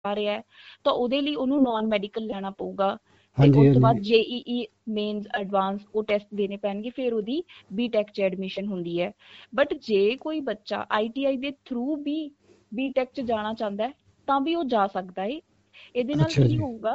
ਰਿਹਾ ਹੈ ਤਾਂ ਉਹਦੇ ਲਈ ਉਹਨੂੰ ਨੋਨ ਮੈਡੀਕਲ ਲੈਣਾ ਪਊਗਾ, ਤੇ ਹਾਂਜੀ ਉਸ ਤੋਂ ਹਾਂਜੀ। ਬਾਅਦ JEE ਮੇਨਸ ਐਡਵਾਂਸ ਉਹ ਟੈਸਟ ਦੇਣੇ ਪੈਣਗੇ, ਫਿਰ ਉਹਦੀ ਬੀਟੈਕ 'ਚ ਐਡਮਿਸ਼ਨ ਹੁੰਦੀ ਹੈ। ਬਟ ਜੇ ਕੋਈ ਬੱਚਾ ITI ਦੇ ਥਰੂ ਵੀ ਬੀਟੈਕ 'ਚ ਜਾਣਾ ਚਾਹੁੰਦਾ ਹੈ ਤਾਂ ਵੀ ਉਹ ਜਾ ਸਕਦਾ ਹੈ। ਇਹਦੇ ਨਾਲ ਅੱਛਾ ਕੀ ਜੀ। ਹੋਊਗਾ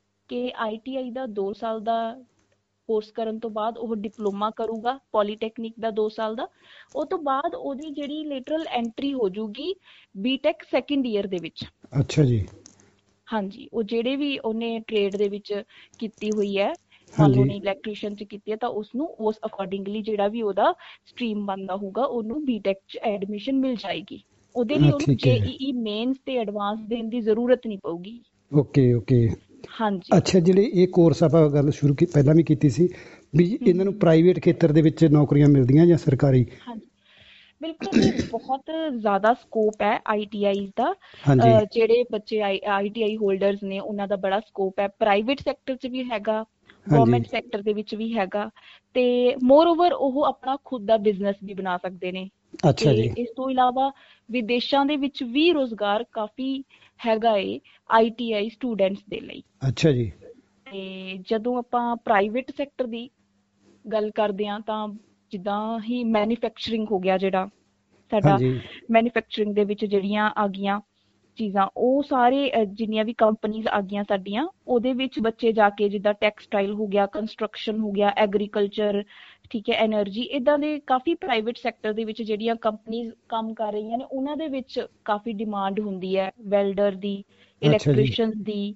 ਕਿ ITI ਦਾ 2 ਸਾਲ ਦਾ ਕੋਰਸ ਕਰਨ ਤੋਂ ਬਾਅਦ ਉਹ ਡਿਪਲੋਮਾ ਕਰੂਗਾ, ਪੋਲੀਟੈਕਨਿਕ ਦਾ 2 ਸਾਲ ਦਾ। ਉਹ ਤੋਂ ਬਾਅਦ ਉਹਦੀ ਜਿਹੜੀ ਲੇਟਰਲ ਐਂਟਰੀ ਹੋ ਜੂਗੀ ਬੀਟੈਕ ਸੈਕੰਡ ਈਅਰ ਦੇ ਵਿੱਚ। ਅੱਛਾ ਜੀ। ਹਾਂਜੀ, ਉਹ ਜਿਹੜੇ ਵੀ ਉਹਨੇ ਟ੍ਰੇਡ ਦੇ ਵਿੱਚ ਕੀਤੀ ਹੋਈ ਹੈ, ਮੰਨ ਲਓ ਹਾਂਜੀ। ਉਹਨੇ ਇਲੈਕਟ੍ਰੀਸ਼ੀਅਨ ਚ ਕੀਤੀ ਹੈ, ਤਾਂ ਉਸਨੂੰ ਉਸ ਅਕੋਰਡਿੰਗਲੀ ਜਿਹੜਾ ਵੀ ਉਹਦਾ ਸਟਰੀਮ ਬਣਦਾ ਹੋਊਗਾ ਉਹਨੂੰ ਬੀਟੈਕ ਚ ਐਡਮਿਸ਼ਨ ਮਿਲ ਜਾਏਗੀ। ਉਹਦੇ ਲਈ ਉਹਨੂੰ ਠੀਕ ਹੈ। JEE ਮੇਨਸ ਤੇ ਐਡਵਾਂਸ ਦੇਣ ਦੀ ਜ਼ਰੂਰਤ ਨਹੀਂ ਪਊਗੀ। Okay okay. ਹਾਂਜੀ। ਅੱਛਾ, ਜਿਹੜੇ ਇਹ ਕੋਰਸ ਆਪਾਂ ਗੱਲ ਸ਼ੁਰੂ ਪਹਿਲਾਂ ਵੀ ਕੀਤੀ ਸੀ ਵੀ ਇਹਨਾਂ ਨੂੰ ਹਮ। ਪ੍ਰਾਈਵੇਟ ਖੇਤਰ ਦੇ ਵਿੱਚ ਨੌਕਰੀਆਂ ਮਿਲਦੀਆਂ ਜਾਂ ਸਰਕਾਰੀ? ਹਾਂਜੀ, ਬਿਲਕੁਲ ਜੀ, ਬਹੁਤ ਜ਼ਿਆਦਾ ਸਕੋਪ ਹੈ ITI ਦਾ। ਹਾਂਜੀ ਜਿਹੜੇ ਬੱਚੇ ITI ਹੋਲਡਰਸ ਨੇ ਉਹਨਾਂ ਦਾ ਬੜਾ ਸਕੋਪ ਹੈ, ਪ੍ਰਾਈਵੇਟ ਸੈਕਟਰ 'ਚ ਵੀ ਹੈਗਾ, ਹਾਂਜੀ। ਗਵਰਨਮੈਂਟ ਸੈਕਟਰ ਦੇ ਵਿੱਚ ਵੀ ਹੈਗਾ, ਤੇ ਮੋਰ ਓਵਰ ਉਹ ਆਪਣਾ ਖੁਦ ਦਾ ਬਿਜ਼ਨਸ ਵੀ ਬਣਾ ਸਕਦੇ ਨੇ। ਤੇ ਅੱਛਾ ਜੀ। ਇਸ ਤੋਂ ਇਲਾਵਾ ਵਿਦੇਸ਼ਾਂ ਦੇ ਵਿੱਚ ਵੀ ਰੁਜ਼ਗਾਰ ਕਾਫੀ ਹੈਗਾ ਏ ITI ਸਟੂਡੈਂਟਸ ਦੇ ਲਈ। ਅੱਛਾ ਜੀ। ਤੇ ਜਦੋਂ ਆਪਾਂ ਪ੍ਰਾਈਵੇਟ ਸੈਕਟਰ ਦੀ ਗੱਲ ਕਰਦੇ ਹਾਂ ਤਾਂ ਜਿੱਦਾਂ ਹੀ ਮੈਨੂਫੈਕਚਰਿੰਗ ਹੋ ਗਿਆ, ਜਿਹੜਾ ਸਾਡਾ ਹਾਂਜੀ ਮੈਨੂਫੈਕਚਰਿੰਗ ਦੇ ਵਿੱਚ ਜਿਹੜੀਆਂ ਆ ਗਈਆਂ ਚੀਜ਼ਾਂ, ਉਹ ਸਾਰੇ ਜਿੰਨੀਆਂ ਵੀ ਕੰਪਨੀਜ਼ ਆ ਗਈਆਂ ਸਾਡੀਆਂ, ਉਹਦੇ ਵਿੱਚ ਬੱਚੇ ਜਾ ਕੇ ਜਿੱਦਾਂ ਟੈਕਸਟਾਈਲ ਹੋ ਗਿਆ, ਕੰਸਟਰਕਸ਼ਨ ਹੋ ਗਿਆ, ਐਗਰੀਕਲਚਰ, ਠੀਕ ਹੈ, ਐਨਰਜੀ, ਇਦਾਂ ਦੇ ਕਾਫੀ ਪ੍ਰਾਈਵੇਟ ਸੈਕਟਰ ਦੇ ਵਿੱਚ ਜਿਹੜੀਆਂ ਕੰਪਨੀਜ਼ ਕੰਮ ਕਰ ਰਹੀਆਂ ਨੇ ਉਹਨਾਂ ਦੇ ਵਿੱਚ ਕਾਫੀ ਡਿਮਾਂਡ ਹੁੰਦੀ ਹੈ ਵੈਲਡਰ ਦੀ, ਅੱਛਾ ਜੀ। ਇਲੈਕਟ੍ਰੀਸ਼ੀਅਨ ਦੀ,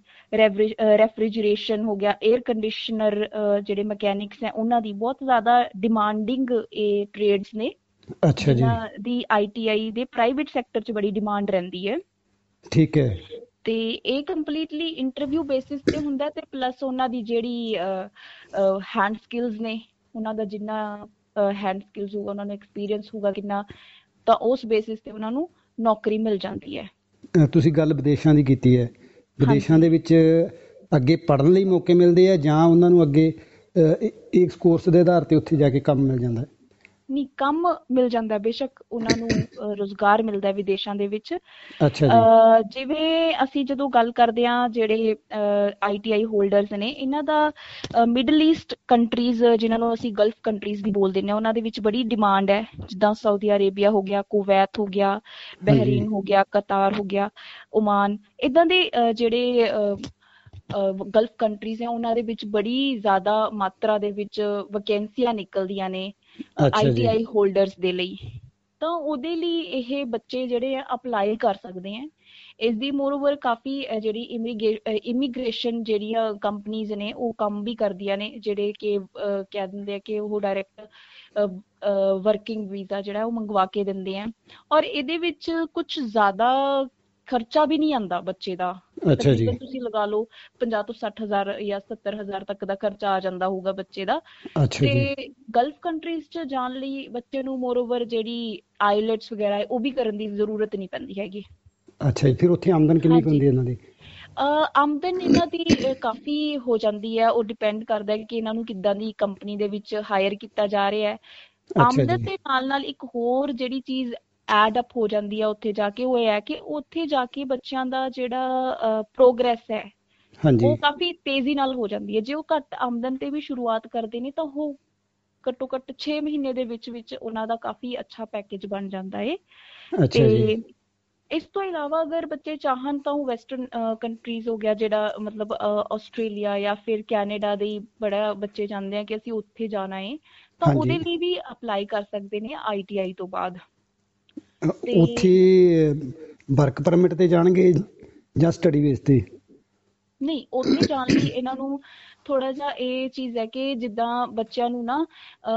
ਰੈਫ੍ਰਿਜਰੇਸ਼ਨ ਹੋ ਗਿਆ, 에ਅਰ ਕੰਡੀਸ਼ਨਰ, ਜਿਹੜੇ ਮਕੈਨਿਕਸ ਹੈ ਉਹਨਾਂ ਦੀ ਬਹੁਤ ਜ਼ਿਆਦਾ ਡਿਮਾਂਡਿੰਗ ਇਹ ਟ੍ਰੇਡਸ ਨੇ, ਅੱਛਾ ਜੀ। ਜਿਨ੍ਹਾਂ ਦੀ ITI ਦੇ ਪ੍ਰਾਈਵੇਟ ਸੈਕਟਰ 'ਚ ਬੜੀ ਡਿਮਾਂਡ ਰਹਿੰਦੀ ਹੈ। ਠੀਕ ਹੈ। ਤੇ ਇਹ ਕੰਪਲੀਟਲੀ ਇੰਟਰਵਿਊ ਬੇਸਿਸ ਤੇ ਹੁੰਦਾ, ਤੇ ਪਲੱਸ ਉਹਨਾਂ ਦੀ ਜਿਹੜੀ ਹੈਂਡ ਸਕਿੱਲਸ ਨੇ, ਉਹਨਾਂ ਦਾ ਜਿੰਨਾ ਹੈਂਡ ਸਕਿੱਲਸ ਹੋਊਗਾ, ਉਹਨਾਂ ਨੂੰ ਐਕਸਪੀਰੀਅੰਸ ਹੋਊਗਾ ਕਿੰਨਾ, ਤਾਂ ਉਸ ਬੇਸਿਸ ਤੇ ਉਹਨਾਂ ਨੂੰ ਨੌਕਰੀ ਮਿਲ ਜਾਂਦੀ ਹੈ। ਤੁਸੀਂ ਗੱਲ ਵਿਦੇਸ਼ਾਂ ਦੀ ਕੀਤੀ ਹੈ, ਵਿਦੇਸ਼ਾਂ ਹਾਂਜੀ। ਦੇ ਵਿੱਚ ਅੱਗੇ ਪੜ੍ਹਨ ਲਈ ਮੌਕੇ ਮਿਲਦੇ ਆ ਜਾਂ ਉਹਨਾਂ ਨੂੰ ਅੱਗੇ ਇਸ ਕੋਰਸ ਦੇ ਆਧਾਰ ਤੇ ਉੱਥੇ ਜਾ ਕੇ ਕੰਮ ਮਿਲ ਜਾਂਦਾ? ਨਹੀਂ, ਕੰਮ ਮਿਲ ਜਾਂਦਾ, ਬੇਸ਼ੱਕ ਉਹਨਾਂ ਨੂੰ ਰੁਜ਼ਗਾਰ ਮਿਲਦਾ ਵਿਦੇਸ਼ਾਂ ਦੇ ਵਿੱਚ। ਅੱਛਾ ਜੀ। ਜਿਵੇਂ ਅਸੀਂ ਜਦੋਂ ਗੱਲ ਕਰਦੇ ਹਾਂ ਜਿਹੜੇ ITI ਹੋਲਡਰਸ ਨੇ, ਇਹਨਾਂ ਦਾ ਮਿਡਲ ਈਸਟ ਕੰਟਰੀਜ਼, ਜਿਨ੍ਹਾਂ ਨੂੰ ਅਸੀਂ ਗਲਫ ਕੰਟਰੀਜ਼ ਵੀ ਬੋਲ ਦਿੰਦੇ ਹਾਂ, ਉਹਨਾਂ ਦੇ ਵਿੱਚ ਬੜੀ ਡਿਮਾਂਡ ਹੈ। ਜਿੱਦਾਂ ਸਾਊਦੀ ਅਰੇਬੀਆ ਹੋ ਗਿਆ, ਕੁਵੈਤ ਹੋ ਗਿਆ, ਹਾਂਜੀ। ਬਹਿਰੀਨ ਹੋ ਗਿਆ, ਕਤਾਰ ਹੋ ਗਿਆ, ਓਮਾਨ, ਇੱਦਾਂ ਦੇ ਜਿਹੜੇ ਗਲਫ ਕੰਟਰੀਜ਼ ਹੈ ਉਹਨਾਂ ਦੇ ਵਿੱਚ ਬੜੀ ਜ਼ਿਆਦਾ ਮਾਤਰਾ ਦੇ ਵਿੱਚ ਵੈਕੈਂਸੀਆਂ ਨਿਕਲਦੀਆਂ ਨੇ ਅੱਛਾ ਜੀ। ITI ਹੋਲਡਰਸ ਦੇ ਲਈ। ਤਾਂ ਉਹਦੇ ਲਈ ਇਹ ਬੱਚੇ ਜਿਹੜੇ ਆ ਅਪਲਾਈ ਕਰ ਸਕਦੇ ਆ। ਇਸ ਦੀ ਮੋਰਓਵਰ ਕਾਫੀ ਜਿਹੜੀ ਇਮੀਗ੍ਰੇਸ਼ਨ ਜਿਹੜੀਆਂ ਕੰਪਨੀਜ਼ ਨੇ ਉਹ ਕੰਮ ਵੀ ਕਰਦੀਆਂ ਨੇ, ਜਿਹੜੇ ਕਿ ਕਹਿ ਦਿੰਦੇ ਆ ਕਿ ਉਹ ਡਾਇਰੈਕਟ ਵਰਕਿੰਗ ਵੀਜ਼ਾ ਜਿਹੜਾ ਉਹ ਮੰਗਵਾ ਕੇ ਦਿੰਦੇ ਆ। ਔਰ ਇਹਦੇ ਵਿੱਚ ਕੁਝ ਜ਼ਿਆਦਾ ਖਰਚਾ ਵੀ ਨਹੀਂ ਆਉਂਦਾ ਬੱਚੇ ਦਾ। ਅੱਛਾ ਜੀ। ਤਕਰੀਬਨ ਤੁਸੀਂ ਲਗਾ ਲਓ 50 ਤੋਂ 60,000 ਜਾਂ 70,000 ਤੱਕ ਦਾ ਖਰਚਾ ਆ ਜਾਂਦਾ ਹੋਊਗਾ ਬੱਚੇ ਦਾ। ਅੱਛਾ ਤੇ ਜੀ। ਗਲਫ ਕੰਟਰੀਜ਼ 'ਚ ਜਾਣ ਲਈ ਬੱਚੇ ਨੂੰ ਮੋਰਓਵਰ ਜਿਹੜੀ ਆਈਲੈਟਸ ਵਗੈਰਾ ਹੈ ਉਹ ਵੀ ਕਰਨ ਦੀ ਜ਼ਰੂਰਤ ਨਹੀਂ ਪੈਂਦੀ ਹੈਗੀ। ਅੱਛਾ ਜੀ, ਫਿਰ ਉੱਥੇ ਆਮਦਨ ਕਿੰਨੀ ਕੁ ਹਾਂਜੀ। ਹੁੰਦੀ ਹੈ ਇਹਨਾਂ ਦੀ? ਆਮਦਨ ਇਹਨਾਂ ਦੀ ਕਾਫੀ ਹੋ ਜਾਂਦੀ ਹੈ, ਉਹ ਡਿਪੈਂਡ ਕਰਦਾ ਹੈ ਕਿ ਇਹਨਾਂ ਨੂੰ ਕਿੱਦਾਂ ਦੀ ਕੰਪਨੀ ਦੇ ਵਿੱਚ ਹਾਇਰ ਕੀਤਾ ਜਾ ਰਿਹਾ ਹੈ। ਅੱਛਾ ਆਮਦਨ ਜੀ। ਦੇ ਨਾਲ ਨਾਲ ਇੱਕ ਹੋਰ ਜਿਹੜੀ ਚੀਜ਼ ਐਡ ਅਪ ਹੋ ਜਾਂਦੀ ਹੈ ਉੱਥੇ ਜਾ ਕੇ, ਉਹ ਇਹ ਹੈ ਕਿ ਉੱਥੇ ਜਾ ਕੇ ਬੱਚਿਆਂ ਦਾ ਜਿਹੜਾ ਪ੍ਰੋਗਰੈਸ ਹੈ ਹਾਂਜੀ। ਉਹ ਕਾਫੀ ਤੇਜ਼ੀ ਨਾਲ ਹੋ ਜਾਂਦੀ ਹੈ। ਜੇ ਉਹ ਘੱਟ ਆਮਦਨ ਤੇ ਵੀ ਸ਼ੁਰੂਆਤ ਕਰਦੇ ਨੇ ਤਾਂ ਉਹ ਘੱਟੋ ਘੱਟ 6 ਮਹੀਨੇ ਦੇ ਵਿੱਚ ਉਹਨਾਂ ਦਾ ਕਾਫੀ ਅੱਛਾ ਪੈਕੇਜ ਬਣ ਜਾਂਦਾ ਹੈ। ਤੇ ਅੱਛਾ ਜੀ। ਇਸ ਤੋਂ ਇਲਾਵਾ ਅਗਰ ਬੱਚੇ ਚਾਹਣ ਤਾਂ ਉਹ ਵੈਸਟਰਨ ਕੰਟਰੀਜ਼ ਹੋ ਗਿਆ, ਜਿਹੜਾ ਮਤਲਬ ਆਸਟ੍ਰੇਲੀਆ ਜਾਂ ਫਿਰ ਕੈਨੇਡਾ ਦੇ ਬੜਾ ਬੱਚੇ ਚਾਹੁੰਦੇ ਆ ਕਿ ਅਸੀਂ ਉੱਥੇ ਜਾਣਾ ਹੈ, ਤਾਂ ਹਾਂਜੀ। ਉਹਦੇ ਲਈ ਵੀ ਅਪਲਾਈ ਕਰ ਸਕਦੇ ਨੇ ITI ਤੋਂ ਬਾਅਦ। ਤੇ ਉੱਥੇ ਵਰਕ ਪਰਮਿਟ ਤੇ ਜਾਣਗੇ ਜਾਂ ਸਟੱਡੀ ਬੇਸ ਤੇ? ਨਹੀਂ, ਉੱਥੇ ਜਾਣ ਲਈ ਇਹਨਾਂ ਨੂੰ ਥੋੜਾ ਜਿਹਾ ਇਹ ਚੀਜ਼ ਹੈ ਕਿ ਜਿੱਦਾਂ ਬੱਚਿਆਂ ਨੂੰ ਨਾ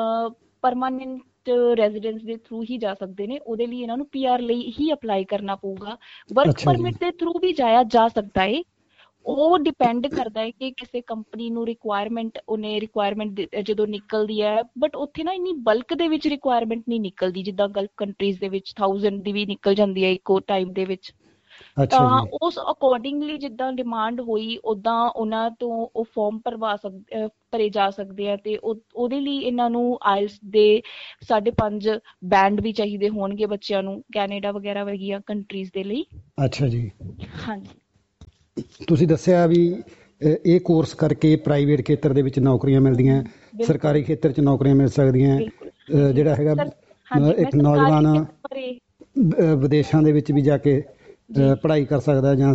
ਪਰਮਾਨੈਂਟ ਰੈਜ਼ੀਡੈਂਸ ਦੇ ਥਰੂ ਹੀ ਜਾ ਸਕਦੇ ਨੇ, ਉਹਦੇ ਲਈ ਇਹਨਾਂ ਨੂੰ PR ਲਈ ਹੀ ਅਪਲਾਈ ਕਰਨਾ ਪਊਗਾ। ਵਰਕ ਅੱਛਾ ਜੀ। ਪਰਮਿਟ ਦੇ ਥਰੂ ਵੀ ਜਾਇਆ ਜਾ ਸਕਦਾ ਹੈ। ਉਹ ਡਿਪੈਂਡ ਕਰਦਾ ਹੈ ਕਿ ਕਿਸੇ ਕੰਪਨੀ ਨੂੰ ਰਿਕੁਆਇਰਮੈਂਟ ਜਦੋਂ ਨਿਕਲਦੀ ਹੈ, ਬਟ ਉੱਥੇ ਨਾ ਇੰਨੀ ਬਲਕ ਦੇ ਵਿੱਚ ਰਿਕੁਆਇਰਮੈਂਟ ਨਹੀਂ ਨਿਕਲਦੀ, ਜਿੱਦਾਂ ਗਲਫ ਕੰਟਰੀਜ਼ ਦੇ ਵਿੱਚ 1000 ਦੀ ਵੀ ਨਿਕਲ ਜਾਂਦੀ ਹੈ ਇੱਕੋ ਟਾਈਮ ਦੇ ਵਿੱਚ। ਅੱਛਾ ਤਾਂ ਜੀ। ਉਸ ਅਕੋਰਡਿੰਗਲੀ ਜਿੱਦਾਂ ਡਿਮਾਂਡ ਹੋਈ ਉੱਦਾਂ ਉਹਨਾਂ ਤੋਂ ਉਹ ਫਾਰਮ ਭਰੇ ਜਾ ਸਕਦੇ ਆ, ਤੇ ਉਹਦੇ ਲਈ ਇਹਨਾਂ ਨੂੰ IELTS ਦੇ 5.5 ਬੈਂਡ ਵੀ ਚਾਹੀਦੇ ਹੋਣਗੇ ਬੱਚਿਆਂ ਨੂੰ, ਕੈਨੇਡਾ ਵਗੈਰਾ ਵਰਗੀਆਂ ਕੰਟਰੀਜ਼ ਦੇ ਲਈ। ਅੱਛਾ ਜੀ। ਹਾਂਜੀ। ਤੁਸੀਂ ਦੱਸਿਆ ਵੀ ਇਹ ਕੋਰਸ ਕਰਕੇ ਪ੍ਰਾਈਵੇਟ ਖੇਤਰ ਦੇ ਵਿੱਚ ਨੌਕਰੀਆਂ ਮਿਲਦੀਆਂ, ਬਿਲਕੁਲ ਸਰਕਾਰੀ ਖੇਤਰ 'ਚ ਨੌਕਰੀਆਂ ਮਿਲ ਸਕਦੀਆਂ। ਬਿਲਕੁਲ ਹਾਂਜੀ ਜਿਹੜਾ ਹੈਗਾ ਸਰ। ਹਾਂਜੀ, ਮੈਂ ਇੱਕ ਸਰਕਾਰੀ ਨੌਜਵਾਨ ਖੇਤਰ ਬਾਰੇ ਵਿਦੇਸ਼ਾਂ ਦੇ ਵਿੱਚ ਵੀ ਜਾ ਕੇ ਜੀ ਪੜ੍ਹਾਈ ਕਰ ਸਕਦਾ, ਜਾਂ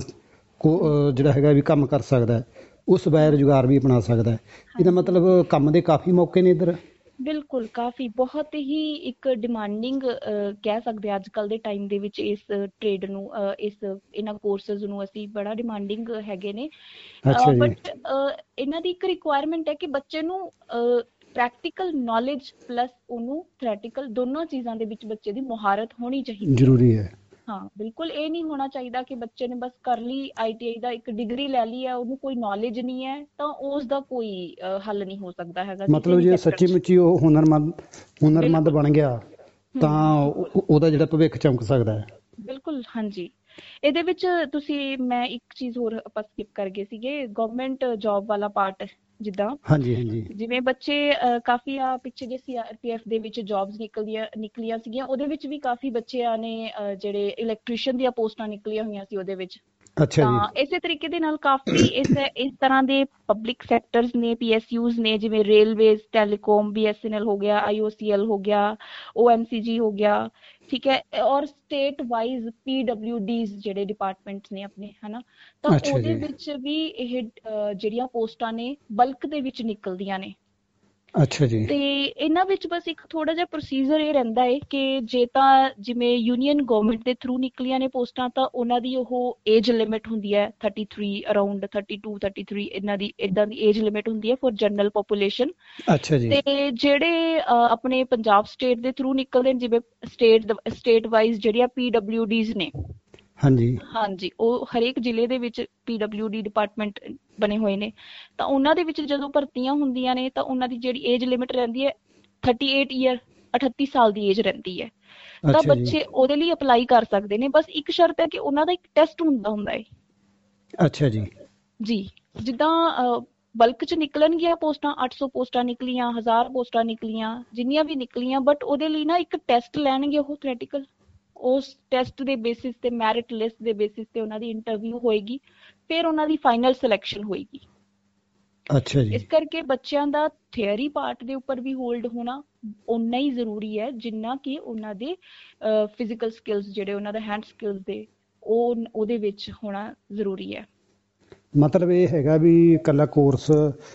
ਜਿਹੜਾ ਹੈਗਾ ਵੀ ਕੰਮ ਕਰ ਸਕਦਾ ਹੈ, ਉਹ ਸਵੈ ਰੁਜ਼ਗਾਰ ਵੀ ਅਪਣਾ ਸਕਦਾ ਹੈ। ਇਹਦਾ ਹਾਂਜੀ ਮਤਲਬ ਕੰਮ ਦੇ ਕਾਫੀ ਮੌਕੇ ਨੇ ਇੱਧਰ। ਬਿਲਕੁਲ ਕਾਫੀ ਬਹੁਤ ਹੀ ਇੱਕ ਡਿਮਾਂਡਿੰਗ ਕਹਿ ਸਕਦੇ ਹਾਂ ਅੱਜ ਕੱਲ ਦੇ ਟਾਈਮ ਦੇ ਵਿੱਚ ਇਸ ਟ੍ਰੇਡ ਨੂੰ, ਇਹਨਾਂ ਕੋਰਸਸ ਨੂੰ ਅਸੀਂ ਬੜਾ ਡਿਮਾਂਡਿੰਗ ਹੈਗੇ ਨੇ। ਅੱਛਾ ਜੀ। ਬਟ ਇਹਨਾਂ ਦੀ ਇੱਕ ਰਿਕੁਆਇਰਮੈਂਟ ਹੈ ਕਿ ਬੱਚੇ ਨੂੰ ਪ੍ਰੈਕਟੀਕਲ ਨੌਲੇਜ ਪਲੱਸ ਉਹਨੂੰ ਥਿਓਰੇਟੀਕਲ ਦੋਨੋਂ ਚੀਜ਼ਾਂ ਦੇ ਵਿੱਚ ਬੱਚੇ ਦੀ ਮੁਹਾਰਤ ਹੋਣੀ ਚਾਹੀਦੀ ਹੈ। ਜ਼ਰੂਰੀ ਹੈ। ਹਾਂ ਬਿਲਕੁਲ, ਇਹ ਨਹੀਂ ਹੋਣਾ ਚਾਹੀਦਾ ਕਿ ਬੱਚੇ ਨੇ ਬਸ ਕਰ ਲਈ ITI ਦਾ ਇੱਕ ਡਿਗਰੀ ਲੈ ਲਈ ਹੈ, ਉਹਨੂੰ ਕੋਈ ਨੌਲੇਜ ਨਹੀਂ ਹੈ, ਤਾਂ ਉਸ ਦਾ ਕੋਈ ਹੱਲ ਨਹੀਂ ਹੋ ਸਕਦਾ ਹੈਗਾ ਕਿਸੇ ਮਤਲਬ ਵੀ ਜੇ ਸੈਕਟਰ ਸੱਚੀ 'ਚ। ਮੁੱਚੀ ਉਹ ਹੁਨਰਮੰਦ ਬਿਲਕੁਲ। ਬਣ ਗਿਆ ਤਾਂ ਉਹਦਾ ਜਿਹੜਾ ਭਵਿੱਖ ਚਮਕ ਸਕਦਾ ਹੈ। ਬਿਲਕੁਲ ਹਾਂਜੀ। ਇਹਦੇ ਵਿੱਚ ਮੈਂ ਇੱਕ ਚੀਜ਼ ਹੋਰ ਆਪਾਂ ਸਕਿਪ ਕਰ ਗਏ ਸੀਗੇ, ਗਵਰਨਮੈਂਟ ਜੌਬ ਵਾਲਾ ਪਾਰਟ। ਜਿੱਦਾਂ ਹਾਂਜੀ ਹਾਂਜੀ। ਜਿਵੇਂ ਬੱਚੇ ਕਾਫੀ ਪਿੱਛੇ ਜੇ CRPF ਦੇ ਵਿੱਚ ਜੌਬਸ ਨਿਕਲੀਆਂ ਸੀਗੀਆਂ, ਉਹਦੇ ਵਿੱਚ ਵੀ ਕਾਫੀ ਬੱਚਿਆਂ ਨੇ ਜਿਹੜੇ ਇਲੈਕਟ੍ਰੀਸ਼ੀਅਨ ਦੀਆਂ ਪੋਸਟਾਂ ਨਿਕਲੀਆਂ ਹੋਈਆਂ ਸੀ ਉਹਦੇ ਵਿੱਚ। ਅੱਛਾ ਜੀ। ਤਾਂ ਇਸੇ ਤਰੀਕੇ ਦੇ ਨਾਲ ਕਾਫੀ ਇਸ ਤਰ੍ਹਾਂ ਦੇ ਪਬਲਿਕ ਸੈਕਟਰਸ ਨੇ, PSUs ਨੇ, ਜਿਵੇਂ ਰੇਲਵੇਜ਼, ਟੈਲੀਕਾਮ, BSNL ਹੋ ਗਿਆ, IOCL ਹੋ ਗਿਆ, OMCG ਹੋ ਗਿਆ, ਠੀਕ ਹੈ, ਔਰ ਸਟੇਟ ਵਾਈਜ਼ PWDs ਜਿਹੜੇ ਡਿਪਾਰਟਮੈਂਟਸ ਨੇ ਆਪਣੇ, ਹਨਾ, ਤਾਂ ਅੱਛਾ ਉਹਦੇ ਜੀ। ਵਿੱਚ ਵੀ ਇਹ ਜਿਹੜੀਆਂ ਪੋਸਟਾਂ ਨੇ ਬਲਕ ਦੇ ਵਿੱਚ ਨਿਕਲਦੀਆਂ ਨੇ। ਅੱਛਾ ਜੀ। ਤੇ ਇਹਨਾਂ ਵਿੱਚ ਬਸ ਇੱਕ ਥੋੜਾ ਜਿਹਾ ਪ੍ਰੋਸੀਜਰ ਇਹ ਰਹਿੰਦਾ ਹੈ ਕਿ ਜੇ ਤਾਂ ਜਿਵੇਂ ਯੂਨੀਅਨ ਗਵਰਨਮੈਂਟ ਦੇ ਥਰੂ ਨਿਕਲੀਆਂ ਨੇ ਪੋਸਟਾਂ, ਤਾਂ ਉਹਨਾਂ ਦੀ ਉਹ ਏਜ ਲਿਮਿਟ ਹੁੰਦੀ ਹੈ 33, ਅਰਾਊਂਡ 32 33, ਇਹਨਾਂ ਦੀ ਇਦਾਂ ਦੀ ਏਜ ਲਿਮਿਟ ਹੁੰਦੀ ਹੈ ਫॉर ਜਨਰਲ ਪੋਪੂਲੇਸ਼ਨ। ਅੱਛਾ ਜੀ। ਤੇ ਜਿਹੜੇ ਆਪਣੇ ਪੰਜਾਬ ਸਟੇਟ ਦੇ ਥਰੂ ਨਿਕਲਦੇ ਨੇ, ਜਿਵੇਂ ਸਟੇਟ ਵਾਈਜ਼ ਜਿਹੜੀਆਂ PWDs ਨੇ, ਹਾਂਜੀ। ਹਾਂਜੀ, ਉਹ ਹਰੇਕ ਜ਼ਿਲ੍ਹੇ ਦੇ ਵਿੱਚ PWD ਡਿਪਾਰਟਮੈਂਟ ਬਣੇ ਹੋਏ ਨੇ। ਤਾਂ ਉਹਨਾਂ ਦੇ ਵਿੱਚ ਜਦੋਂ ਭਰਤੀਆਂ ਹੁੰਦੀਆਂ ਨੇ ਤਾਂ ਉਹਨਾਂ ਦੀ ਜਿਹੜੀ ਏਜ ਲਿਮਿਟ ਰਹਿੰਦੀ ਹੈ 38 ਈਅਰ, 38 ਸਾਲ ਦੀ ਏਜ ਰਹਿੰਦੀ ਹੈ। ਤਾਂ ਅੱਛਾ ਜੀ। ਬੱਚੇ ਉਹਦੇ ਲਈ ਅਪਲਾਈ ਕਰ ਸਕਦੇ ਨੇ, ਬਸ ਇੱਕ ਸ਼ਰਤ ਹੈ ਕਿ ਉਹਨਾਂ ਦਾ ਇੱਕ ਟੈਸਟ ਹੁੰਦਾ ਹੈ। ਅੱਛਾ ਜੀ। ਜੀ, ਜਿੱਦਾਂ ਬਲਕ ਚ ਨਿਕਲਣਗੀਆਂ ਪੋਸਟਾਂ, 800 ਪੋਸਟਾਂ ਨਿਕਲੀਆਂ, 1000 ਪੋਸਟਾਂ ਨਿਕਲੀਆਂ, ਜਿੰਨੀਆਂ ਵੀ ਨਿਕਲੀਆਂ, ਬਟ ਉਹਦੇ ਲਈ ਨਾ ਇੱਕ ਟੈਸਟ ਲੈਣਗੇ ਉਹ ਥਿਓਰੇਟੀਕਲ। ਉਸ ਟੈਸਟ ਦੇ ਬੇਸਿਸ ਤੇ, ਮੈਰਿਟ ਲਿਸਟ ਦੇ ਬੇਸਿਸ ਤੇ ਉਹਨਾਂ ਦੀ ਇੰਟਰਵਿਊ ਹੋਏਗੀ, ਫਿਰ ਉਹਨਾਂ ਦੀ ਫਾਈਨਲ ਸਿਲੈਕਸ਼ਨ ਹੋਏਗੀ। ਅੱਛਾ ਜੀ। ਇਸ ਕਰਕੇ ਬੱਚਿਆਂ ਦਾ ਥਿਊਰੀ ਪਾਰਟ ਦੇ ਉੱਪਰ ਵੀ ਹੋਲਡ ਹੋਣਾ ਓਨਾ ਹੀ ਜ਼ਰੂਰੀ ਹੈ ਜਿੰਨਾ ਕਿ ਉਹਨਾਂ ਦੇ ਫਿਜ਼ੀਕਲ ਸਕਿੱਲਸ, ਜਿਹੜੇ ਉਹਨਾਂ ਦੇ ਹੈਂਡ ਸਕਿੱਲਸ ਦੇ, ਉਹਦੇ ਵਿੱਚ ਹੋਣਾ ਜ਼ਰੂਰੀ ਹੈ। ਮਤਲਬ ਇਹ ਹੈਗਾ ਵੀ ਇਕੱਲਾ ਕੋਰਸ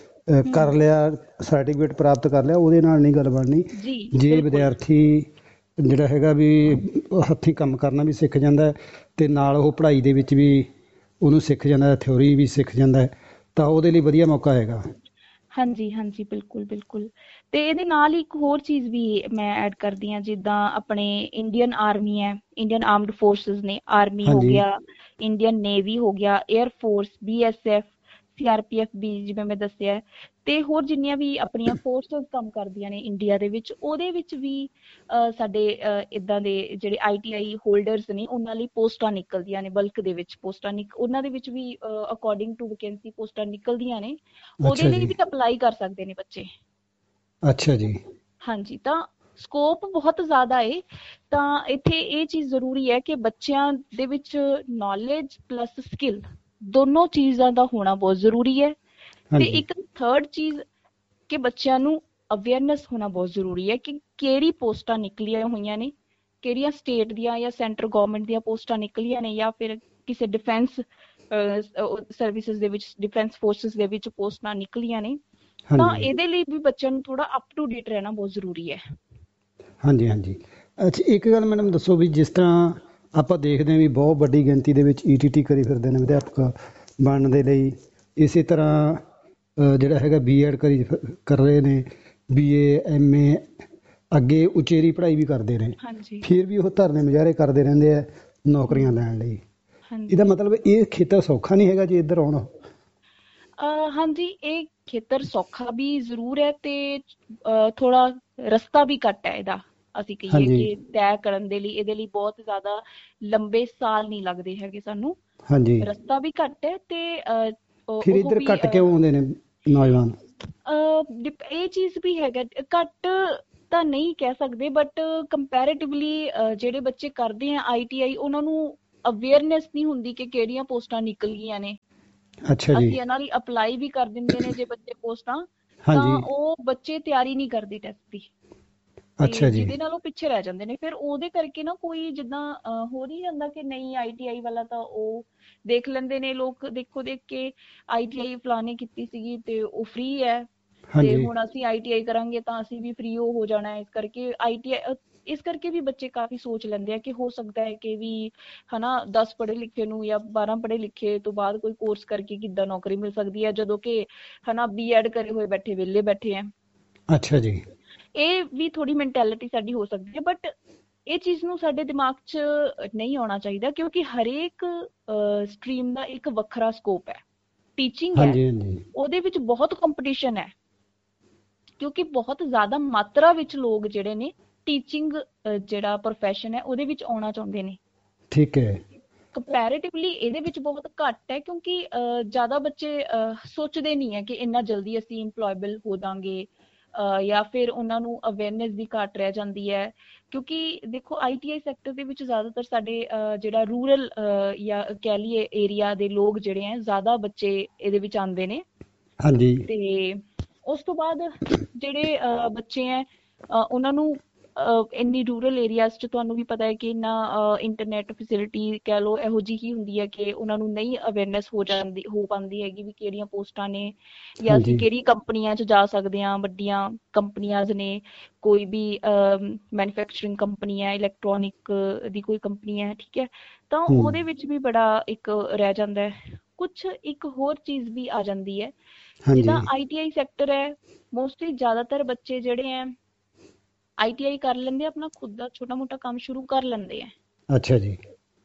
ਕਰ ਲਿਆ, ਸਰਟੀਫਿਕੇਟ ਪ੍ਰਾਪਤ ਕਰ ਲਿਆ, ਉਹਦੇ ਨਾਲ ਨਹੀਂ ਗੱਲ ਬਣਨੀ। ਜੀ ਜੇ ਬਿਲਕੁਲ ਵਿਦਿਆਰਥੀ ਜਿਹੜਾ ਹੈਗਾ ਵੀ ਹੱਥੀਂ ਕੰਮ ਕਰਨਾ ਵੀ ਸਿੱਖ ਜਾਂਦਾ ਤੇ ਨਾਲ ਉਹ ਪੜ੍ਹਾਈ ਦੇ ਵਿੱਚ ਵੀ ਉਹਨੂੰ ਸਿੱਖ ਜਾਂਦਾ, ਥਿਊਰੀ ਵੀ ਸਿੱਖ ਜਾਂਦਾ, ਤਾਂ ਉਹਦੇ ਲਈ ਵਧੀਆ ਮੌਕਾ ਹੈਗਾ। ਹਾਂਜੀ ਹਾਂਜੀ ਬਿਲਕੁਲ ਬਿਲਕੁਲ। ਤੇ ਇਹਦੇ ਨਾਲ ਹੀ ਇੱਕ ਹੋਰ ਚੀਜ਼ ਵੀ ਮੈਂ ਐਡ ਕਰਦੀ ਹਾਂ, ਜਿੱਦਾਂ ਆਪਣੇ ਇੰਡੀਅਨ ਆਰਮੀ ਹੈ, ਇੰਡੀਅਨ ਆਰਮਡ ਫੋਰਸਿਸ ਨੇ, ਆਰਮੀ ਹੋ ਹਾਂਜੀ। ਗਿਆ, ਇੰਡੀਅਨ ਨੇਵੀ ਹੋ ਗਿਆ, 에ਅਰ ਫੋਰਸ, BSF, CRPF ਵੀ ਜਿਵੇਂ ਮੈਂ ਦੱਸਿਆ, ਤੇ ਹੋਰ ਜਿੰਨੀਆਂ ਵੀ ਆਪਣੀਆਂ ਫੋਰਸਸ ਕੰਮ ਕਰਦੀਆਂ ਨੇ ਇੰਡੀਆ ਦੇ ਵਿੱਚ, ਉਹਦੇ ਵਿੱਚ ਵੀ ਸਾਡੇ ਇੱਦਾਂ ਦੇ ਜਿਹੜੇ ITI ਹੋਲਡਰਸ ਨੇ ਉਹਨਾਂ ਲਈ ਪੋਸਟਾਂ ਨਿਕਲਦੀਆਂ ਨੇ, ਬਲਕ ਦੇ ਵਿੱਚ ਪੋਸਟਾਂ ਉਹਨਾਂ ਦੇ ਵਿੱਚ ਵੀ ਅਕੋਰਡਿੰਗ ਟੂ ਵੈਕੈਂਸੀ ਪੋਸਟਾਂ ਨਿਕਲਦੀਆਂ ਨੇ। ਉਹਦੇ ਅੱਛਾ ਲਈ ਜੀ। ਵੀ ਅਪਲਾਈ ਕਰ ਸਕਦੇ ਨੇ ਬੱਚੇ। ਅੱਛਾ ਜੀ। ਹਾਂਜੀ, ਤਾਂ ਸਕੋਪ ਬਹੁਤ ਜ਼ਿਆਦਾ ਹੈ। ਤਾਂ ਇੱਥੇ ਇਹ ਚੀਜ਼ ਜ਼ਰੂਰੀ ਹੈ ਕਿ ਬੱਚਿਆਂ ਦੇ ਵਿੱਚ ਨੌਲੇਜ ਪਲੱਸ ਸਕਿੱਲ ਦੋਨੋਂ ਚੀਜ਼ਾਂ ਦਾ ਹੋਣਾ ਬਹੁਤ ਜ਼ਰੂਰੀ ਹੈ। ਤੇ ਹਾਂਜੀ। ਇੱਕ ਥਰਡ ਚੀਜ਼ ਕਿ ਬੱਚਿਆਂ ਨੂੰ ਅਵੇਅਰਨੈਸ ਹੋਣਾ ਬਹੁਤ ਜ਼ਰੂਰੀ ਹੈ ਕਿ ਕਿਹੜੀ ਪੋਸਟਾਂ ਨਿਕਲੀਆਂ ਹੋਈਆਂ ਨੇ, ਕਿਹੜੀਆਂ ਸਟੇਟ ਦੀਆਂ ਜਾਂ ਸੈਂਟਰ ਗਵਰਨਮੈਂਟ ਦੀਆਂ ਪੋਸਟਾਂ ਨਿਕਲੀਆਂ ਨੇ, ਜਾਂ ਫਿਰ ਕਿਸੇ ਡਿਫੈਂਸ ਸਰਵਿਸਿਜ਼ ਦੇ ਵਿੱਚ, ਡਿਫੈਂਸ ਫੋਰਸਿਸ ਦੇ ਵਿੱਚ ਪੋਸਟਾਂ ਨਿਕਲੀਆਂ ਨੇ। ਤਾਂ ਹਾਂਜੀ। ਇਹਦੇ ਲਈ ਵੀ ਬੱਚਿਆਂ ਨੂੰ ਥੋੜਾ ਅਪ ਟੂ ਡੇਟ ਰਹਿਣਾ ਬਹੁਤ ਜ਼ਰੂਰੀ ਹੈ। ਹਾਂਜੀ ਹਾਂਜੀ। ਅੱਛਾ, ਇੱਕ ਗੱਲ ਮੈਡਮ ਦੱਸੋ ਵੀ ਜਿਸ ਤਰ੍ਹਾਂ ਆਪਾਂ ਦੇਖਦੇ ਹਾਂ ਵੀ ਬਹੁਤ ਵੱਡੀ ਗਿਣਤੀ ਦੇ ਵਿੱਚ ETT ਕਰੀ ਫਿਰਦੇ ਨੇ ਅਧਿਆਪਕ ਬਣਨ ਦੇ ਲਈ, ਇਸੇ ਤਰ੍ਹਾਂ ਜਿਹੜਾ ਹੈਗਾ B.Ed ਕਰ ਰਹੇ ਨੇ, BA MA, ਅੱਗੇ ਉਚੇਰੀ ਪੜ੍ਹਾਈ ਵੀ ਕਰਦੇ ਨੇ, ਹਾਂਜੀ ਫਿਰ ਵੀ ਉਹ ਧਰਨੇ ਮੁਜ਼ਾਹਰੇ ਕਰਦੇ ਰਹਿੰਦੇ ਆ ਨੌਕਰੀਆਂ ਲੈਣ ਲਈ। ਇਹਦਾ ਹਾਂਜੀ ਮਤਲਬ ਇਹ ਖੇਤਰ ਸੌਖਾ ਨਹੀਂ ਹੈਗਾ ਜੇ ਇੱਧਰ ਆਉਣ। ਹਾਂਜੀ, ਇਹ ਖੇਤਰ ਸੌਖਾ ਵੀ ਜ਼ਰੂਰ ਹੈ ਤੇ ਥੋੜਾ ਰਸਤਾ ਵੀ ਘੱਟ ਹੈ ਇਹਦਾ। ਅਸੀਂ ਕਹੀਏ ਹਾਂਜੀ ਕਿ ਤੈਅ ਕਰਨ ਦੇ ਲਈ ਇਹਦੇ ਲਈ ਬਹੁਤ ਜ਼ਿਆਦਾ ਲੰਬੇ ਸਾਲ ਨਹੀਂ ਲੱਗਦੇ ਹੈਗੇ ਸਾਨੂੰ। ਹਾਂਜੀ। ਰਸਤਾ ਵੀ ਘੱਟ ਹੈ ਤੇ ਫਿਰ ਉਹ ਇੱਧਰ ਵੀ ਘੱਟ ਕਿਉਂ ਆਉਂਦੇ ਨੇ ਨੌਜਵਾਨ? ਇਹ ਚੀਜ਼ ਵੀ ਹੈਗਾ, ਘੱਟ ਤਾਂ ਨਹੀਂ ਕਹਿ ਸਕਦੇ, ਬਟ ਕੰਪੈਰੇਟਿਵਲੀ ਜਿਹੜੇ ਬੱਚੇ ਕਰਦੇ ਆ ITI, ਉਹਨਾਂ ਨੂੰ ਅਵੇਅਰਨੈਸ ਨਹੀਂ ਹੁੰਦੀ ਕਿ ਕਿਹੜੀਆਂ ਪੋਸਟਾਂ ਨਿਕਲ ਗਈਆਂ ਨੇ। ਅੱਛਾ ਜੀ। ਅਸੀਂ ਇਹਨਾਂ ਲਈ ਅਪਲਾਈ ਵੀ ਕਰ ਦਿੰਦੇ ਨੇ ਜੇ ਬੱਚੇ ਪੋਸਟਾਂ, ਤਾਂ ਹਾਂਜੀ। ਉਹ ਬੱਚੇ ਤਿਆਰੀ ਨਹੀਂ ਕਰਦੇ ਟੈਸਟ ਦੀ, ਤੇ ਅੱਛਾ ਜੀ। ਜਿਹਦੇ ਨਾਲ ਉਹ ਪਿੱਛੇ ਰਹਿ ਜਾਂਦੇ ਨੇ। ਫਿਰ ਉਹਦੇ ਕਰਕੇ ਨਾ ਕੋਈ ਜਿੱਦਾਂ ਹੋ ਨਹੀਂ ਜਾਂਦਾ ਕਿ ਨਹੀਂ ਆਈਟੀਆਈ ਵਾਲਾ ਤਾਂ ਉਹ ਦੇਖ ਲੈਂਦੇ ਨੇ ਲੋਕ, ਦੇਖੋ ਦੇਖ ਕੇ ਆਈਟੀਆਈ ਫਲਾਣੇ ਕੀਤੀ ਸੀਗੀ ਤੇ ਉਹ ਫ੍ਰੀ ਹੈ, ਤੇ ਹਾਂਜੀ। ਹੁਣ ਅਸੀਂ ਆਈਟੀਆਈ ਕਰਾਂਗੇ ਤਾਂ ਅਸੀਂ ਵੀ ਫ੍ਰੀ ਹੋ ਜਾਣਾ ਹੈ। ਇਸ ਕਰਕੇ ਆਈਟੀਆਈ, ਇਸ ਕਰਕੇ ਵੀ ਬੱਚੇ ਕਾਫੀ ਸੋਚ ਲੈਂਦੇ ਆ ਕਿ ਹੋ ਸਕਦਾ ਹੈ ਕਿ ਵੀ ਹਨਾ 10 ਪੜ੍ਹੇ ਲਿਖੇ ਨੂੰ ਜਾਂ 12 ਪੜ੍ਹੇ ਲਿਖੇ ਤੋਂ ਬਾਅਦ ਕੋਈ ਕੋਰਸ ਕਰਕੇ ਕਿੱਦਾਂ ਨੌਕਰੀ ਮਿਲ ਸਕਦੀ ਹੈ, ਜਦੋਂ ਕਿ ਹਨਾ ਬੀਐਡ ਕਰੇ ਹੋਏ ਬੈਠੇ ਵਿਹਲੇ ਬੈਠੇ ਆ। ਅੱਛਾ ਜੀ। ਇਹ ਵੀ ਥੋੜੀ ਮੈਂਟੈਲਿਟੀ ਸਾਡੀ ਹੋ ਸਕਦੀ ਹੈ, ਬਟ ਇਹ ਚੀਜ਼ ਨੂੰ ਸਾਡੇ ਦਿਮਾਗ 'ਚ ਨਹੀਂ ਆਉਣਾ ਚਾਹੀਦਾ, ਕਿਉਂਕਿ ਹਰੇਕ ਸਟਰੀਮ ਦਾ ਇੱਕ ਵੱਖਰਾ ਸਕੋਪ ਹੈ। ਟੀਚਿੰਗ ਹੈ, ਹਾਂਜੀ ਹਾਂਜੀ। ਉਹਦੇ ਵਿੱਚ ਬਹੁਤ ਕੰਪੀਟੀਸ਼ਨ ਹੈ, ਕਿਉਂਕਿ ਬਹੁਤ ਜ਼ਿਆਦਾ ਮਾਤਰਾ ਵਿੱਚ ਲੋਕ ਜਿਹੜੇ ਨੇ ਟੀਚਿੰਗ ਜਿਹੜਾ ਪ੍ਰੋਫੈਸ਼ਨ ਹੈ ਉਹਦੇ ਵਿੱਚ ਆਉਣਾ ਚਾਹੁੰਦੇ ਨੇ। ਠੀਕ ਹੈ। ਕੰਪੈरेटिवली ਇਹਦੇ ਵਿੱਚ ਬਹੁਤ ਘੱਟ ਹੈ, ਕਿਉਂਕਿ ਜ਼ਿਆਦਾ ਬੱਚੇ ਸੋਚਦੇ ਨਹੀਂ ਹੈ ਕਿ ਇੰਨਾ ਜਲਦੀ ਅਸੀਂ ਇੰਪਲੋਏਬਲ ਹੋ ਜਾਵਾਂਗੇ, ਜਾਂ ਫਿਰ ਉਹਨਾਂ ਨੂੰ ਅਵੇਅਰਨੈਸ ਦੀ ਘਾਟ ਰਹਿ ਜਾਂਦੀ ਹੈ। ਕਿਉਂਕਿ ਦੇਖੋ ਆਈਟੀਆਈ ਸੈਕਟਰ ਦੇ ਵਿੱਚ ਜ਼ਿਆਦਾਤਰ ਸਾਡੇ ਜਿਹੜਾ ਰੂਰਲ ਜਾਂ ਕਹਿ ਲਈਏ ਏਰੀਆ ਦੇ ਲੋਕ ਜਿਹੜੇ ਹੈ ਜ਼ਿਆਦਾ ਬੱਚੇ ਇਹਦੇ ਵਿੱਚ ਆਉਂਦੇ ਨੇ। ਹਾਂਜੀ। ਤੇ ਉਸ ਤੋਂ ਬਾਅਦ ਜਿਹੜੇ ਬੱਚੇ ਹੈ ਉਹਨਾਂ ਨੂੰ ਇੰਨੀ ਰੂਰਲ ਏਰੀਆਜ਼ 'ਚ ਤੁਹਾਨੂੰ ਵੀ ਪਤਾ ਹੈ ਕਿ ਇੰਨਾ ਇੰਟਰਨੈਟ ਫੈਸਿਲਿਟੀ ਕਹਿ ਲਓ ਇਹੋ ਜਿਹੀ ਹੀ ਹੁੰਦੀ ਹੈ ਕਿ ਉਹਨਾਂ ਨੂੰ ਨਹੀਂ ਅਵੇਅਰਨੈਸ ਹੋ ਪਾਉਂਦੀ ਹੈਗੀ ਵੀ ਕਿਹੜੀਆਂ ਪੋਸਟਾਂ ਨੇ, ਜਾਂ ਅਸੀਂ ਹਾਂਜੀ। ਕਿਹੜੀ ਕੰਪਨੀਆਂ 'ਚ ਜਾ ਸਕਦੇ ਹਾਂ। ਵੱਡੀਆਂ ਕੰਪਨੀਆਂ ਨੇ, ਕੋਈ ਵੀ ਮੈਨੂਫੈਕਚਰਿੰਗ ਕੰਪਨੀ ਹੈ, ਇਲੈਕਟ੍ਰੋਨਿਕ ਦੀ ਕੋਈ ਕੰਪਨੀ ਹੈ, ਠੀਕ ਹੈ, ਤਾਂ ਹੂੰ। ਉਹਦੇ ਵਿੱਚ ਵੀ ਬੜਾ ਇੱਕ ਰਹਿ ਜਾਂਦਾ ਹੈ। ਕੁਛ ਇੱਕ ਹੋਰ ਚੀਜ਼ ਵੀ ਆ ਜਾਂਦੀ ਹੈ, ਹਾਂਜੀ। ਜਿੱਦਾਂ ਆਈਟੀਆਈ ਸੈਕਟਰ ਹੈ, ਮੋਸਟਲੀ ਜ਼ਿਆਦਾਤਰ ਬੱਚੇ ਜਿਹੜੇ ਹੈ ਆਈਟੀਆਈ ਕਰ ਲੈਂਦੇ ਆ, ਆਪਣਾ ਖੁਦ ਦਾ ਛੋਟਾ ਮੋਟਾ ਕੰਮ ਸ਼ੁਰੂ ਕਰ ਲੈਂਦੇ ਆ, ਅੱਛਾ ਜੀ।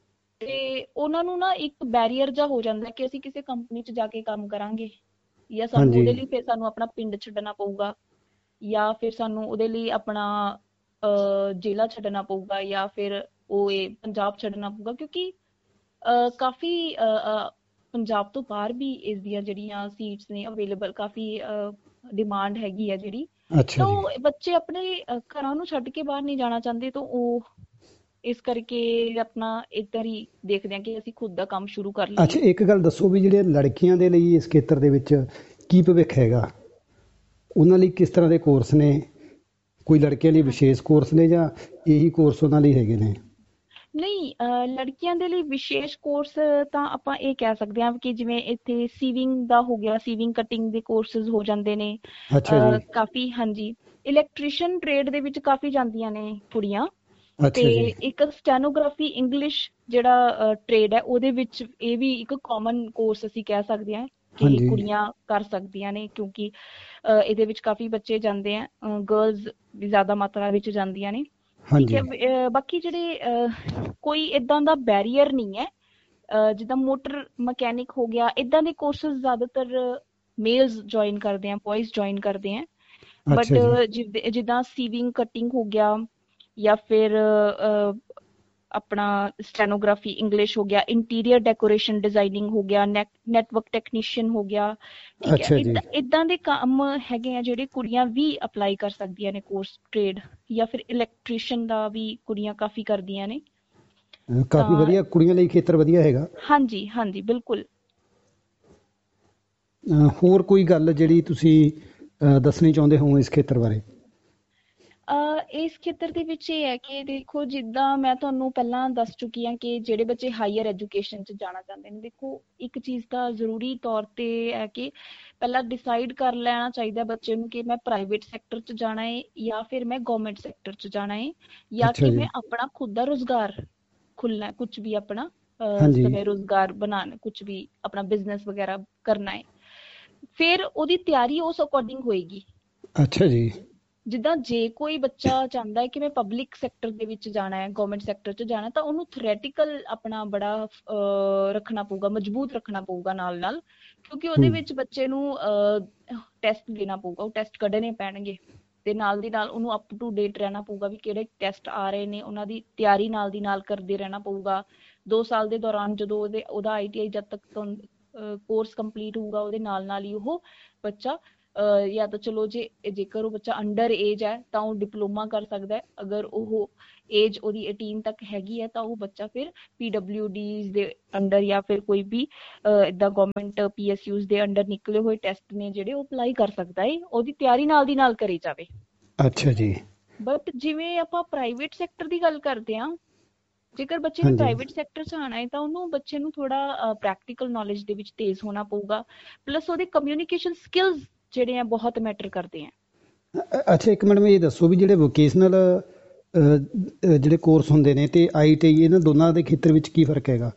ਤੇ ਉਹਨਾਂ ਨੂੰ ਨਾ ਇੱਕ ਬੈਰੀਅਰ ਜਿਹਾ ਹੋ ਜਾਂਦਾ ਕਿ ਅਸੀਂ ਕਿਸੇ ਕੰਪਨੀ 'ਚ ਜਾ ਕੇ ਕੰਮ ਕਰਾਂਗੇ, ਜਾਂ ਸਾਨੂੰ ਹਾਂਜੀ। ਉਹਦੇ ਲਈ ਫਿਰ ਸਾਨੂੰ ਆਪਣਾ ਪਿੰਡ ਛੱਡਣਾ ਪਊਗਾ, ਜਾਂ ਫਿਰ ਸਾਨੂੰ ਉਹਦੇ ਲਈ ਆਪਣਾ ਜ਼ਿਲ੍ਹਾ ਛੱਡਣਾ ਪਊਗਾ, ਜਾਂ ਫਿਰ ਉਹ ਇਹ ਪੰਜਾਬ ਛੱਡਣਾ ਪਊਗਾ, ਕਿਉਂਕਿ ਕਾਫੀ ਪੰਜਾਬ ਤੋਂ ਬਾਹਰ ਵੀ ਇਸ ਦੀਆਂ ਜਿਹੜੀਆਂ ਸੀਟਸ ਨੇ ਅਵੇਲੇਬਲ, ਕਾਫੀ ਡਿਮਾਂਡ ਹੈਗੀ ਹੈ ਜਿਹੜੀ। ਅੱਛਾ ਤਾਂ ਜੀ। ਉਹ ਬੱਚੇ ਆਪਣੇ ਘਰਾਂ ਨੂੰ ਛੱਡ ਕੇ ਬਾਹਰ ਨਹੀਂ ਜਾਣਾ ਚਾਹੁੰਦੇ, ਤਾਂ ਉਹ ਇਸ ਕਰਕੇ ਆਪਣਾ ਇੱਧਰ ਹੀ ਦੇਖਦੇ ਆ ਕਿ ਅਸੀਂ ਖੁਦ ਦਾ ਕੰਮ ਸ਼ੁਰੂ ਕਰ ਅੱਛਾ, ਲਈਏ। ਇੱਕ ਗੱਲ ਦੱਸੋ ਵੀ ਜਿਹੜੇ ਲੜਕੀਆਂ ਦੇ ਲਈ ਇਸ ਖੇਤਰ ਦੇ ਵਿੱਚ ਕੀ ਭਵਿੱਖ ਹੈਗਾ, ਉਹਨਾਂ ਲਈ ਕਿਸ ਤਰ੍ਹਾਂ ਦੇ ਕੋਰਸ ਨੇ? ਕੋਈ ਲੜਕੀਆਂ ਲਈ ਵਿਸ਼ੇਸ਼ ਕੋਰਸ ਨੇ ਜਾਂ ਇਹੀ ਕੋਰਸ ਉਹਨਾਂ ਲਈ ਹੈਗੇ ਨੇ? ਨਹੀਂ, ਲੜਕੀਆਂ ਦੇ ਲਈ ਵਿਸ਼ੇਸ਼ ਕੋਰਸ ਤਾਂ ਆਪਾਂ ਇਹ ਕਹਿ ਸਕਦੇ ਹਾਂ ਕਿ ਜਿਵੇਂ ਇੱਥੇ ਸੀਵਿੰਗ ਦਾ ਹੋ ਗਿਆ, ਸੀਵਿੰਗ ਕਟਿੰਗ ਦੇ ਕੋਰਸਿਸ ਹੋ ਜਾਂਦੇ ਨੇ ਅੱਛਾ ਜੀ। ਕਾਫੀ। ਹਾਂਜੀ, ਇਲੈਕਟ੍ਰੀਸ਼ੀਅਨ ਟ੍ਰੇਡ ਦੇ ਵਿੱਚ ਕਾਫੀ ਜਾਂਦੀਆਂ ਨੇ ਕੁੜੀਆਂ। ਤੇ ਅੱਛਾ ਜੀ। ਇੱਕ ਸਟੈਨੋਗ੍ਰਾਫੀ ਇੰਗਲਿਸ਼ ਜਿਹੜਾ ਟ੍ਰੇਡ ਹੈ ਉਹਦੇ ਵਿੱਚ ਇਹ ਵੀ ਇੱਕ ਕਾਮਨ ਕੋਰਸ ਅਸੀਂ ਕਹਿ ਸਕਦੇ ਹਾਂ ਕਿ ਹਾਂਜੀ ਕੁੜੀਆਂ ਕਰ ਸਕਦੀਆਂ ਨੇ, ਕਿਉਂਕਿ ਇਹਦੇ ਵਿੱਚ ਕਾਫੀ ਬੱਚੇ ਜਾਂਦੇ ਆ, ਗਰਲਜ਼ ਵੀ ਜ਼ਿਆਦਾ ਮਾਤਰਾ ਵਿੱਚ ਜਾਂਦੀਆਂ ਨੇ। ਠੀਕ ਹਾਂਜੀ। ਹੈ, ਬਾਕੀ ਜਿਹੜੇ ਕੋਈ ਇਦਾਂ ਦਾ ਬੈਰੀਅਰ ਨਹੀਂ ਹੈ, ਜਿੱਦਾਂ ਮੋਟਰ ਮਕੈਨਿਕ ਹੋ ਗਿਆ, ਇਦਾਂ ਦੇ ਕੋਰਸਿਸ ਜ਼ਿਆਦਾਤਰ ਮੇਲਸ ਜੁਆਇਨ ਕਰਦੇ ਆ, ਬॉयਜ਼ ਜੁਆਇਨ ਕਰਦੇ ਆ। ਅੱਛਾ ਬਟ ਜੀ। ਜਿੱਦਾਂ ਸੀਵਿੰਗ ਕਟਿੰਗ ਹੋ ਗਿਆ, ਜਾਂ ਫਿਰ ਆਪਣਾ ਸਟੈਨੋਗ੍ਰਾਫੀ ਇੰਗਲਿਸ਼ ਹੋ ਗਿਆ, ਇੰਟੀਰੀਅਰ ਡੈਕੋਰੇਸ਼ਨ ਡਿਜ਼ਾਈਨਿੰਗ ਹੋ ਗਿਆ, ਨੈਟਵਰਕ ਟੈਕਨੀਸ਼ੀਅਨ ਹੋ ਗਿਆ, ਠੀਕ ਹੈ, ਅੱਛਾ ਜੀ। ਇਦਾਂ ਦੇ ਕੰਮ ਹੈਗੇ ਆ ਜਿਹੜੇ ਕੁੜੀਆਂ ਵੀ ਅਪਲਾਈ ਕਰ ਸਕਦੀਆਂ ਨੇ ਕੋਰਸ ਟ੍ਰੇਡ। ਜਾਂ ਫਿਰ ਇਲੈਕਟ੍ਰੀਸ਼ੀਅਨ ਦਾ ਵੀ ਕੁੜੀਆਂ ਕਾਫੀ ਕਰਦੀਆਂ ਨੇ। ਕਾਫੀ ਤਾਂ ਵਧੀਆ, ਕੁੜੀਆਂ ਲਈ ਖੇਤਰ ਵਧੀਆ ਹੈਗਾ। ਹਾਂਜੀ ਹਾਂਜੀ ਬਿਲਕੁਲ। ਹੋਰ ਕੋਈ ਗੱਲ ਜਿਹੜੀ ਤੁਸੀਂ ਦੱਸਣੀ ਚਾਹੁੰਦੇ ਹੋ ਇਸ ਖੇਤਰ ਬਾਰੇ? ਇਸ ਖੇਤਰ ਦੇ ਵਿੱਚ ਇਹ ਹੈ ਕਿ ਦੇਖੋ, ਜਿੱਦਾਂ ਮੈਂ ਤੁਹਾਨੂੰ ਪਹਿਲਾਂ ਦੱਸ ਚੁੱਕੀ ਹਾਂ ਕਿ ਜਿਹੜੇ ਬੱਚੇ ਹਾਇਰ ਐਜੂਕੇਸ਼ਨ 'ਚ ਜਾਣਾ ਚਾਹੁੰਦੇ ਨੇ, ਦੇਖੋ ਇੱਕ ਚੀਜ਼ ਤਾਂ ਜ਼ਰੂਰੀ ਤੌਰ 'ਤੇ ਹੈ ਕਿ ਪਹਿਲਾਂ ਡਿਸਾਈਡ ਕਰ ਲੈਣਾ ਚਾਹੀਦਾ ਬੱਚੇ ਨੂੰ ਕਿ ਮੈਂ ਪ੍ਰਾਈਵੇਟ ਸੈਕਟਰ 'ਚ ਜਾਣਾ ਹੈ ਜਾਂ ਫਿਰ ਮੈਂ ਗਵਰਨਮੈਂਟ ਸੈਕਟਰ 'ਚ ਜਾਣਾ ਹੈ, ਜਾਂ ਅੱਛਾ ਕਿ ਜੀ। ਮੈਂ ਆਪਣਾ ਖੁਦ ਦਾ ਰੁਜ਼ਗਾਰ ਖੁੱਲ੍ਹਣਾ, ਕੁਝ ਵੀ ਆਪਣਾ ਹਾਂਜੀ। ਸਵੈ ਰੁਜ਼ਗਾਰ ਬਣਾਉਣਾ, ਕੁਝ ਵੀ ਆਪਣਾ ਬਿਜ਼ਨਸ ਵਗੈਰਾ ਕਰਨਾ ਹੈ। ਫਿਰ ਉਹਦੀ ਤਿਆਰੀ ਉਸ ਅਕੋਰਡਿੰਗ ਹੋਏਗੀ। ਅੱਛਾ ਜੀ। ਜਿੱਦਾਂ ਜੇ ਕੋਈ ਬੱਚਾ ਚਾਹੁੰਦਾ ਹੈ ਕਿ ਮੈਂ ਪਬਲਿਕ ਸੈਕਟਰ ਦੇ ਵਿੱਚ ਜਾਣਾ ਹੈ, ਗਵਰਨਮੈਂਟ ਸੈਕਟਰ 'ਚ ਜਾਣਾ, ਤਾਂ ਉਹਨੂੰ ਥਿਓਰੈਟੀਕਲ ਆਪਣਾ ਬੜਾ ਰੱਖਣਾ ਪਊਗਾ, ਮਜ਼ਬੂਤ ਰੱਖਣਾ ਪਊਗਾ ਨਾਲ ਨਾਲ, ਕਿਉਂਕਿ ਉਹਦੇ ਹੂੰ। ਵਿੱਚ ਬੱਚੇ ਨੂੰ ਟੈਸਟ ਦੇਣਾ ਪਊਗਾ, ਉਹ ਟੈਸਟ ਕੱਢਣੇ ਪੈਣਗੇ, ਤੇ ਨਾਲ ਦੀ ਨਾਲ ਉਹਨੂੰ ਅਪ ਟੂ ਡੇਟ ਰਹਿਣਾ ਪਊਗਾ ਵੀ ਕਿਹੜੇ ਟੈਸਟ ਆ ਰਹੇ ਨੇ, ਉਹਨਾਂ ਦੀ ਤਿਆਰੀ ਨਾਲ ਦੀ ਨਾਲ ਕਰਦੇ ਰਹਿਣਾ ਪਊਗਾ। 2 ਸਾਲ ਦੇ ਦੌਰਾਨ ਜਦੋਂ ਉਹਦਾ ਆਈਟੀਆਈ ਜਦ ਤੱਕ ਕੋਰਸ ਕੰਪਲੀਟ ਹੋਊਗਾ, ਉਹਦੇ ਨਾਲ ਨਾਲ ਹੀ ਉਹ ਬੱਚਾ ਜਾਂ ਤਾਂ ਚਲੋ ਜੇਕਰ ਉਹ ਬੱਚਾ ਅੰਡਰ ਏਜ ਹੈ ਤਾਂ ਉਹ ਡਿਪਲੋਮਾ ਕਰ ਸਕਦਾ ਹੈ, ਅਗਰ ਉਹ ਏਜ ਉਹਦੀ 18 ਤੱਕ ਹੈਗੀ ਹੈ ਤਾਂ ਉਹ ਬੱਚਾ ਫਿਰ PWDs ਦੇ ਅੰਡਰ ਜਾਂ ਫਿਰ ਕੋਈ ਵੀ ਇੱਦਾਂ ਗਵਰਨਮੈਂਟ PSUs ਦੇ ਅੰਡਰ ਨਿਕਲੇ ਹੋਏ ਟੈਸਟ ਨੇ ਜਿਹੜੇ ਉਹ ਅਪਲਾਈ ਕਰ ਸਕਦਾ ਹੈ, ਉਹਦੀ ਤਿਆਰੀ ਨਾਲ ਦੀ ਨਾਲ ਕਰੀ ਜਾਵੇ। ਅੱਛਾ ਜੀ। ਬਟ ਜਿਵੇਂ ਆਪਾਂ ਪ੍ਰਾਈਵੇਟ ਸੈਕਟਰ ਦੀ ਗੱਲ ਕਰਦੇ ਹਾਂ, ਜੇਕਰ ਬੱਚੇ ਨੇ ਹਾਂਜੀ ਪ੍ਰਾਈਵੇਟ ਸੈਕਟਰ 'ਚ ਆਉਣਾ ਹੈ ਤਾਂ ਉਹਨੂੰ ਬੱਚੇ ਨੂੰ ਥੋੜਾ ਪ੍ਰੈਕਟੀਕਲ ਨੌਲੇਜ ਦੇ ਵਿੱਚ ਤੇਜ਼ ਹੋਣਾ ਪਊਗਾ, ਪਲੱਸ ਉਹਦੇ ਕਮਿਊਨੀਕੇਸ਼ਨ ਸਕਿੱਲਸ ਜਿਹੜੇ ਆ ਬਹੁਤ ਮੈਟਰ ਕਰਦੇ ਆ। ਅੱਛਾ, ਇੱਕ ਮੈਡਮ ਇਹ ਦੱਸੋ ਵੀ ਜਿਹੜੇ ਵੋਕੇਸ਼ਨਲ ਜਿਹੜੇ ਕੋਰਸ ਹੁੰਦੇ ਨੇ ਤੇ ITI, ਇਹਨਾਂ ਦੋਨਾਂ ਦੇ ਖੇਤਰ ਵਿੱਚ ਕੀ ਫਰਕ ਹੈਗਾ?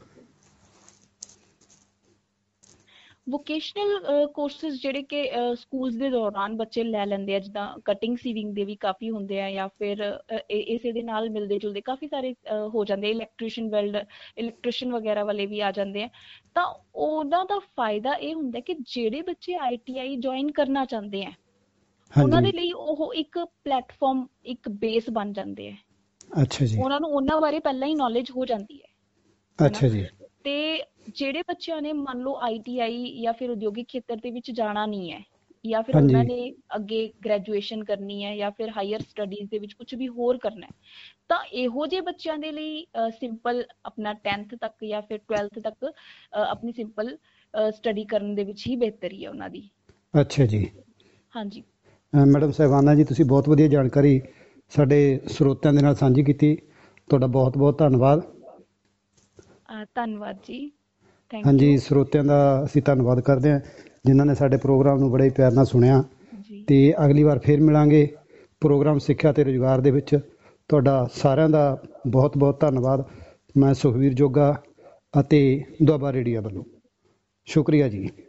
ਵੋਕੇਸ਼ਨਲ ਕੋਰਸਿਸ ਜਿਹੜੇ ਕਿ ਸਕੂਲਸ ਦੇ ਦੌਰਾਨ ਬੱਚੇ ਲੈ ਲੈਂਦੇ ਆ, ਜਿੱਦਾਂ ਕਟਿੰਗ ਸੀਵਿੰਗ ਦੇ ਵੀ ਕਾਫੀ ਹੁੰਦੇ ਆ, ਜਾਂ ਫਿਰ ਇਸੇ ਦੇ ਨਾਲ ਮਿਲਦੇ ਜੁਲਦੇ ਕਾਫੀ ਸਾਰੇ ਹੋ ਜਾਂਦੇ, ਇਲੈਕਟ੍ਰੀਸ਼ੀਅਨ ਵਗੈਰਾ ਵਾਲੇ ਵੀ ਆ ਜਾਂਦੇ ਆ। ਤਾਂ ਉਹਨਾਂ ਦਾ ਫਾਇਦਾ ਇਹ ਹੁੰਦਾ ਕਿ ਜਿਹੜੇ ਬੱਚੇ ITI ਜੁਆਇਨ ਕਰਨਾ ਚਾਹੁੰਦੇ ਆ ਉਹਨਾਂ ਹਾਂਜੀ। ਦੇ ਲਈ ਉਹ ਇੱਕ ਪਲੇਟਫਾਰਮ, ਇੱਕ ਬੇਸ ਬਣ ਜਾਂਦੇ ਆ। ਅੱਛਾ ਜੀ। ਉਹਨਾਂ ਨੂੰ ਉਹਨਾਂ ਬਾਰੇ ਪਹਿਲਾਂ ਹੀ ਨੌਲੇਜ ਹੋ ਜਾਂਦੀ ਹੈ ਨਾ। ਅੱਛਾ ਜੀ। ਤੇ ਜਿਹੜੇ ਬੱਚਿਆਂ ਨੇ ਮੰਨ ਲਓ ITI ਜਾਂ ਫਿਰ ਉਦਯੋਗਿਕ ਖੇਤਰ ਦੇ ਵਿੱਚ ਜਾਣਾ ਨਹੀਂ ਹੈ, ਜਾਂ ਫਿਰ ਉਹਨਾਂ ਹਾਂਜੀ। ਨੇ ਅੱਗੇ ਗ੍ਰੈਜੂਏਸ਼ਨ ਕਰਨੀ ਹੈ ਜਾਂ ਫਿਰ ਹਾਇਰ ਸਟੱਡੀਜ਼ ਦੇ ਵਿੱਚ ਕੁਝ ਵੀ ਹੋਰ ਕਰਨਾ ਹੈ, ਤਾਂ ਇਹੋ ਜਿਹੇ ਬੱਚਿਆਂ ਦੇ ਲਈ ਸਿੰਪਲ ਆਪਣਾ 10th ਤੱਕ ਜਾਂ ਫਿਰ 12th ਤੱਕ ਆਪਣੀ ਸਿੰਪਲ ਸਟੱਡੀ ਕਰਨ ਦੇ ਵਿੱਚ ਹੀ ਬਿਹਤਰੀ ਹੈ ਉਹਨਾਂ ਦੀ। ਅੱਛਾ ਜੀ। ਹਾਂਜੀ। ਮੈਡਮ ਸਾਹਿਬਾਨਾ ਜੀ, ਤੁਸੀਂ ਬਹੁਤ ਵਧੀਆ ਜਾਣਕਾਰੀ ਸਾਡੇ ਸਰੋਤਿਆਂ ਦੇ ਨਾਲ ਸਾਂਝੀ ਕੀਤੀ, ਤੁਹਾਡਾ ਬਹੁਤ ਬਹੁਤ ਧੰਨਵਾਦ। ਧੰਨਵਾਦ ਜੀ, ਥੈਂਕ ਹਾਂਜੀ, ਯੂ ਸਰੋਤਿਆਂ ਦਾ ਅਸੀਂ ਧੰਨਵਾਦ ਕਰਦੇ ਹਾਂ ਜਿਨ੍ਹਾਂ ਨੇ ਸਾਡੇ ਪ੍ਰੋਗਰਾਮ ਨੂੰ ਬੜੇ ਪਿਆਰ ਨਾਲ ਸੁਣਿਆ, ਜੀ। ਤੇ ਅਗਲੀ ਵਾਰ ਫਿਰ ਮਿਲਾਂਗੇ ਪ੍ਰੋਗਰਾਮ ਸਿੱਖਿਆ ਤੇ ਰੁਜ਼ਗਾਰ ਦੇ ਵਿੱਚ। ਤੁਹਾਡਾ ਸਾਰਿਆਂ ਦਾ ਬਹੁਤ ਬਹੁਤ ਧੰਨਵਾਦ। ਮੈਂ ਸੁਖਵੀਰ ਜੋਗਾ ਅਤੇ ਦੁਆਬਾ ਰੇਡੀਓ ਵੱਲੋਂ ਸ਼ੁਕਰੀਆ ਜੀ।